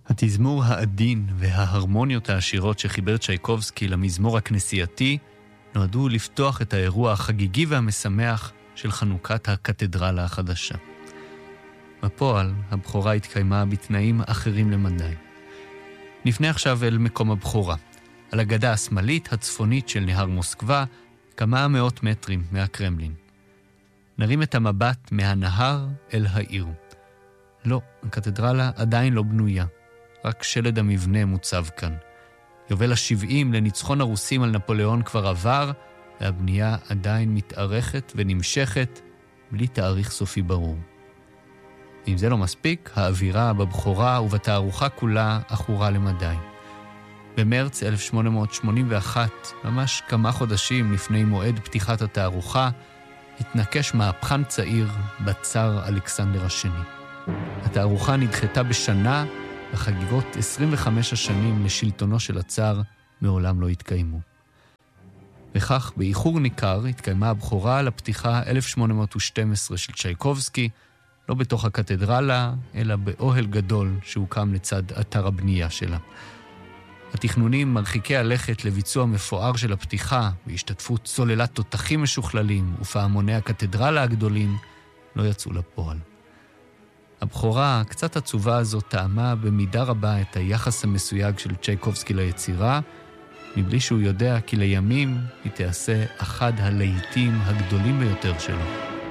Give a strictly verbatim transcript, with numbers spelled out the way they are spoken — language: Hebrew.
התזמור העדין וההרמוניות העשירות שחיבר צ'ייקובסקי למזמור הכנסייתי נועדו לפתוח את האירוע החגיגי והמשמח של חנוכת הקתדרלה החדשה. בפועל, הבכורה התקיימה בתנאים אחרים למדי. נפנה עכשיו אל מקום הבכורה, על הגדה השמאלית הצפונית של נהר מוסקבה, כמה מאות מטרים מהקרמלין. נרים את המבט מהנהר אל העיר. לא, הקתדרלה עדיין לא בנויה. רק שלד המבנה מוצב כאן. יובל ה-שבעים לניצחון הרוסים על נפוליאון כבר עבר, והבנייה עדיין מתארכת ונמשכת, בלי תאריך סופי ברור. אם זה לא מספיק, האווירה בבכורה ובתערוכה כולה אחורה למדי. במרץ אלף שמונה מאות שמונים ואחת, ממש כמה חודשים לפני מועד פתיחת התערוכה, התנקש מהפכן צעיר בצאר אלכסנדר השני. התערוכה נדחתה בשנה, וחגיגות עשרים וחמש השנים לשלטונו של הצאר מעולם לא התקיימו. וכך, באיחור ניכר, התקיימה הבכורה לפתיחה אלף שמונה מאות ושתים עשרה של צ'ייקובסקי, לא בתוך הקתדרלה, אלא באוהל גדול שהוקם לצד אתר הבנייה שלה. התכנונים מרחיקי הלכת לביצוע מפואר של הפתיחה, בהשתתפות סוללת תותחים משוכללים ופעמוני הקתדרלה הגדולים, לא יצאו לפועל. הבכורה הקצת עצובה הזאת טעמה במידה רבה את היחס המסויג של צ'ייקובסקי ליצירה, מבלי שהוא יודע כי לימים היא תעשה אחד הלהיטים הגדולים ביותר שלו.